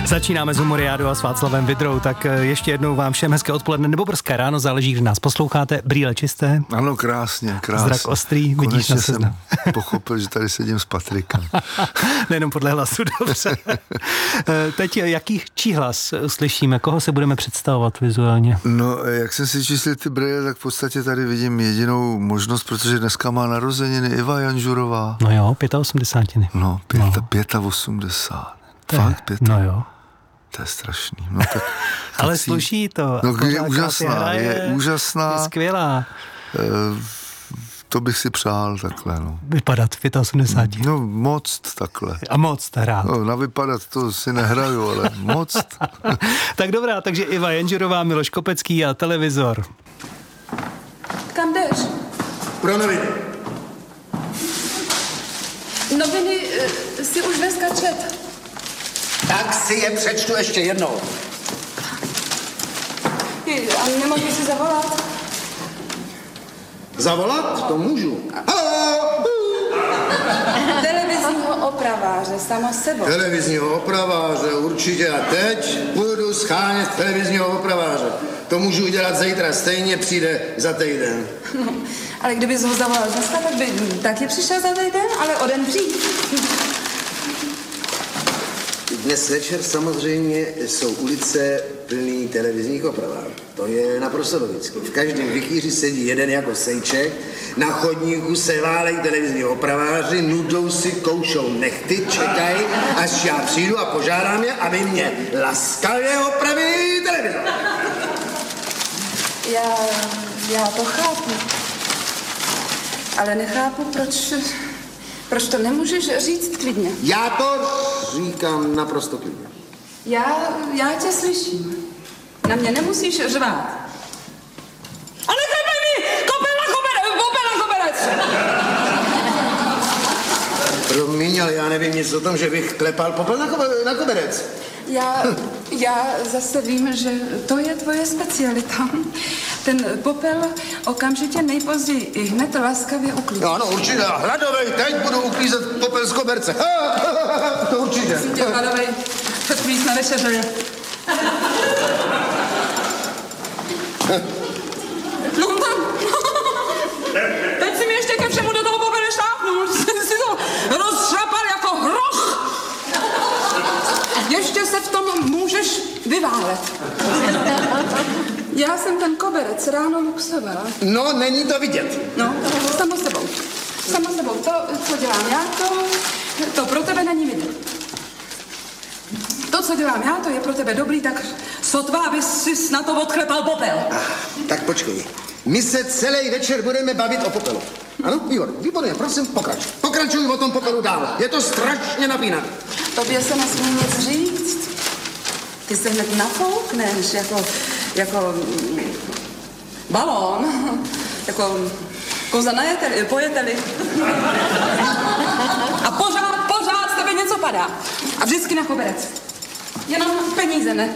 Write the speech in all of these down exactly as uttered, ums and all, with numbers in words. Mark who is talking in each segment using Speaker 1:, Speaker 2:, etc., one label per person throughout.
Speaker 1: Začínáme s Humoriádou a s Václavem Vydrou, tak ještě jednou vám všem hezké odpoledne nebo brzké ráno, záleží, kdy nás posloucháte. Brýle čisté.
Speaker 2: Ano, krásně, krásně.
Speaker 1: Zrak ostrý, vidíš na seznam.
Speaker 2: Jsem pochopil, že tady sedím s Patrikem.
Speaker 1: Nejenom podle hlasu, dobře. Teď jaký čí hlas slyšíme, koho se budeme představovat vizuálně?
Speaker 2: No, jak jsem si číslil ty brýle, tak v podstatě tady vidím jedinou možnost, protože dneska má narozeniny Iva Janžurová.
Speaker 1: No jo, osmdesátiny.
Speaker 2: No, osmdesát pět. Fakt pět.
Speaker 1: No jo.
Speaker 2: To je strašný. No, tak,
Speaker 1: ale sluší to.
Speaker 2: No, je úžasná, hraje, je úžasná.
Speaker 1: Je skvělá.
Speaker 2: E, to bych si přál takhle, no.
Speaker 1: Vypadat v osmdesáti pěti.
Speaker 2: No, moc takhle.
Speaker 1: A moc hrát.
Speaker 2: No, na vypadat to si nehraju, ale moc.
Speaker 1: Tak dobrá, takže Iva Janžurová, Miloš Kopecký a televizor.
Speaker 3: Kam jdeš?
Speaker 4: Pro noviny.
Speaker 3: Noviny uh, si už dneska čet.
Speaker 4: Tak si je přečtu ještě jednou.
Speaker 3: Je, a nemůžeš si zavolat?
Speaker 4: Zavolat? To můžu. Haló!
Speaker 3: Televizního opraváře, sama sebou.
Speaker 4: Televizního opraváře, určitě. A teď budu schánět televizního opraváře. To můžu udělat zítra, stejně přijde za týden.
Speaker 3: No, ale kdybys ho zavolal dneska, tak by taky přišel za týden, ale o den dřív.
Speaker 4: Dnes večer samozřejmě jsou ulice plný televizních opravářů. To je naprosto logické. V každém vikýři sedí jeden jako sejček, na chodníku se válejí televizní opraváři, nudou si, koušou nechty, čekají, až já přijdu a požádám je, aby mě laskavě opravili televizor.
Speaker 3: Já, já to chápu. Ale nechápu, proč, proč to nemůžeš říct klidně.
Speaker 4: Já to říkám naprosto klidně.
Speaker 3: Já, já tě slyším. Na mě nemusíš řvát. A neklepej mi! Kopel na koberec! Kopel na koberec!
Speaker 4: Promiň, ale já nevím nic o tom, že bych klepal popel na, kobe, na koberec.
Speaker 3: Já, já zase vím, že to je tvoje specialita. Ten popel okamžitě nejpozději i hned laskavě uklízí.
Speaker 4: No, ano, určitě. Hladovej, teď budu uklízet popel z koberce. To určitě.
Speaker 3: Prosím tě, Hladovej, předklíz na večeře. No tak, teď si mi ještě ke všemu do toho popele šlápnul. Jsi to rozšrapal jako hroch. Ještě se v tom můžeš vyválet. Já jsem ten koberec ráno luxovala.
Speaker 4: No, není to vidět.
Speaker 3: No, samo sebou. Samo sebou. To, co dělám já, to, to pro tebe není vidět. To, co dělám já, to je pro tebe dobrý, tak sotva, abys si na to odklepal popel.
Speaker 4: Ah, tak počkej. My se celý večer budeme bavit o popelu. Ano, výborně, výborně, prosím, pokračuj. Pokračuj o tom popelu dál. Je to strašně napínavý.
Speaker 3: Tobě se nesmí nic říct. Ty se hned nafoukneš, jako, jako balón, jako koza na jeteli, po jeteli. A pořád, pořád z tebe něco padá. A vždycky na koberec. Jenom peníze, ne?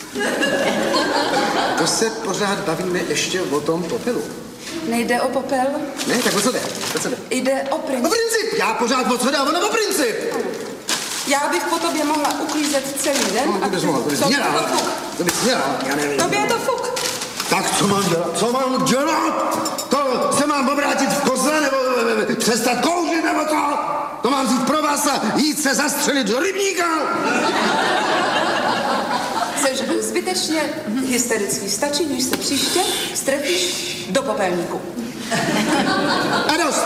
Speaker 4: To se pořád bavíme ještě o tom popelu.
Speaker 3: Nejde o popel?
Speaker 4: Ne, tak o co jde? O co jde?
Speaker 3: Jde o princip.
Speaker 4: O princip! Já pořád o co jde, a ono o princip!
Speaker 3: Já bych po tobě mohla uklízet celý den.
Speaker 4: No, to bys mohla, to bys měla. To bys měla, já nevím.
Speaker 3: Tobě je to fuk.
Speaker 4: Tak co mám dělat? Co mám dělat? To se mám obrátit v kozle, nebo přestat kouřit, nebo to? To mám vzít pro vás a jít se zastřelit do rybníka?
Speaker 3: Jseš zbytečně hysterický. Stačí, když se příště strefíš do popelníku.
Speaker 4: A dost!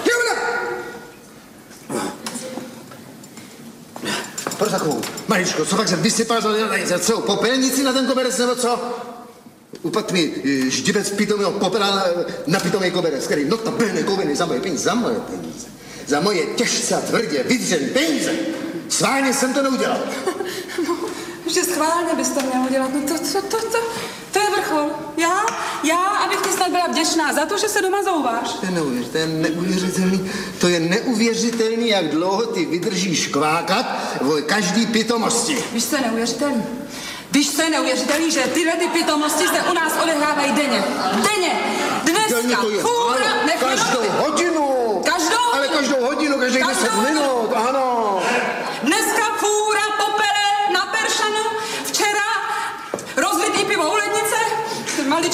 Speaker 4: Proč takovou? Maričko, co pak jsem vysypal za, za celou popelnici na ten koberec, nebo co? Upad mi ždibec pitomého popela na, na pitomý koberec, který notabene koviny za moje peníze, za moje peníze. Za moje těžce a tvrdě vydřený peníze. Sválně jsem to neudělal.
Speaker 3: No, že schválně bys to měl udělat, no to, to, to, to, to je vrchol. Já, já, abych ti snad byla vděčná za to, že se doma zouváš.
Speaker 4: To je neuvěřitelný, to je neuvěřitelný, to je neuvěřitelný, jak dlouho ty vydržíš kvákat o každý pitomosti.
Speaker 3: Víš, co je neuvěřitelný? Víš, co je neuvěřitelný, že tyhle ty pitomosti se u nás odehrávají denně. Denně. Dneska. Fůra,
Speaker 4: každou hodinu.
Speaker 3: Každou?
Speaker 4: Ale každou hodinu, každých deset minut, ano.
Speaker 3: Dneska fůra popele na Peršana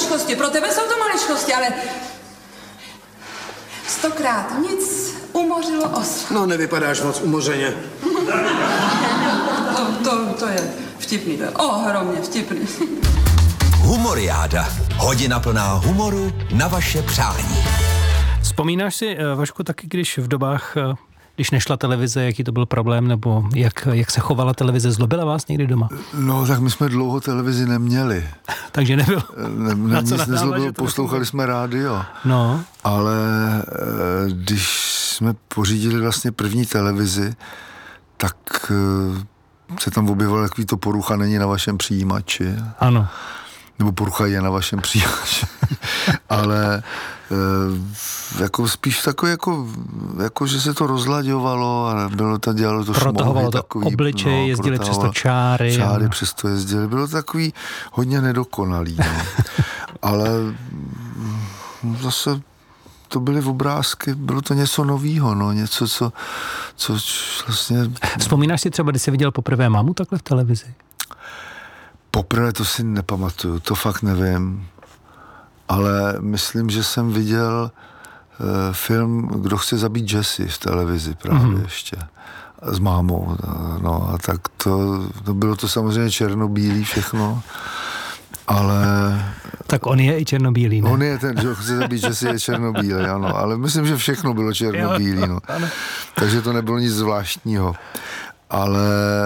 Speaker 3: maličkosti, pro tebe jsou to maličkosti, ale stokrát nic umořilo os.
Speaker 4: No, nevypadáš moc umořeně.
Speaker 3: To, to, to je vtipný, to je ohromně vtipný.
Speaker 5: Humoriáda. Hodina plná humoru na vaše přání.
Speaker 1: Vzpomínáš si, Vašku, taky, když v dobách, když nešla televize, jaký to byl problém, nebo jak, jak se chovala televize, zlobila vás někdy doma?
Speaker 2: No, tak my jsme dlouho televizi neměli.
Speaker 1: Takže nebylo.
Speaker 2: Ne, ne, nic nezlobilo, poslouchali jsme rádio.
Speaker 1: No.
Speaker 2: Ale když jsme pořídili vlastně první televizi, tak se tam objevilo takový to porucha není na vašem přijímači.
Speaker 1: Ano.
Speaker 2: Nebo porucha je na vašem přijímači. Ale e, jako spíš takový, jako, jako, že se to rozlaďovalo a bylo to, dělalo to šmouhy.
Speaker 1: Protahovalo to
Speaker 2: takový,
Speaker 1: obličej,
Speaker 2: no,
Speaker 1: jezdili přes to čáry.
Speaker 2: Čáry a... přes to jezdili. Bylo to takový hodně nedokonalý. No. Ale zase to byly obrázky, bylo to něco novýho, no, něco, co, co vlastně...
Speaker 1: Vzpomínáš si třeba, když jsi viděl poprvé mámu takhle v televizi?
Speaker 2: Poprvé to si nepamatuju, to fakt nevím, ale myslím, že jsem viděl uh, film Kdo chce zabít Jessie v televizi právě mm-hmm. ještě s mámou, no a tak to, to bylo to samozřejmě černobílý všechno, ale...
Speaker 1: Tak on je i černobílý, ne?
Speaker 2: On je ten, kdo chce zabít Jessie, je černobílý, ano, ale myslím, že všechno bylo černobílý, no. Takže to nebylo nic zvláštního. Ale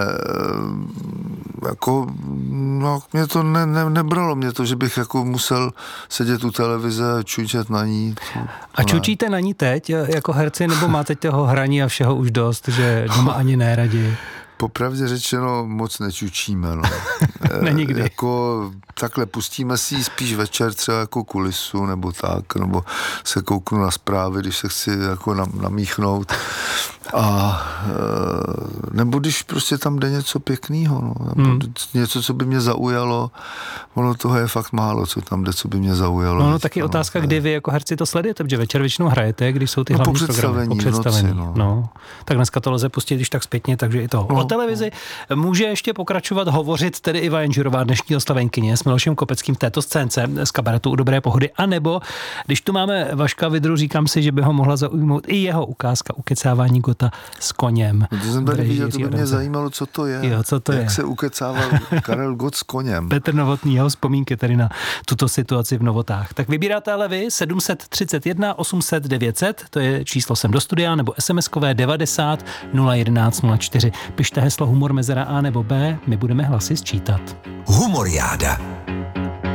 Speaker 2: jako, no, mě to ne, ne, nebralo mě to, že bych jako musel sedět u televize a čučet na ní.
Speaker 1: A čučíte na ní teď jako herci, nebo máte toho hraní a všeho už dost, že doma ani ne raději?
Speaker 2: Popravdě řečeno moc nečučíme, no.
Speaker 1: Nenikdy.
Speaker 2: Jako takhle pustíme si ji spíš večer třeba jako kulisu nebo tak, nebo se kouknu na zprávy, když se chci jako namíchnout. A nebo když prostě tam jde něco pěkného, no. Hmm. Něco, co by mě zaujalo, ono toho je fakt málo, co tam jde, co by mě zaujalo.
Speaker 1: No, no tak je otázka, no, kdy vy jako herci to sledujete, protože večer většinou hrajete, když jsou ty
Speaker 2: no,
Speaker 1: hlavní
Speaker 2: po
Speaker 1: programy. Po představení.
Speaker 2: Noci, no.
Speaker 1: No. Tak dneska to lze pustit, když tak zpětně, takže i to. No, o televizi no. Může ještě pokračovat hovořit tedy Iva Janžurová, dnešní oslavenkyně s Milošem Kopeckým v této scénce z kabaretu U dobré pohody, anebo když tu máme Vaška Vydru, říkám si, že by ho mohla zaujmout i jeho ukázka ukecávání Gota s koněm.
Speaker 2: No to jsem tady viděl, to by mě zajímalo, co to je.
Speaker 1: Jo, co to
Speaker 2: Jak
Speaker 1: je?
Speaker 2: se ukecával Karel Gott s koněm.
Speaker 1: Petr Novotný, jeho vzpomínky tady na tuto situaci v Novotách. Tak vybíráte ale vy sedm tři jedna osm set devět set, to je číslo sem do studia, nebo SMSkové devadesát nula jedenáct nula čtyři. Pište heslo humor mezera A nebo B, my budeme hlasy sčítat.
Speaker 5: Humoriáda.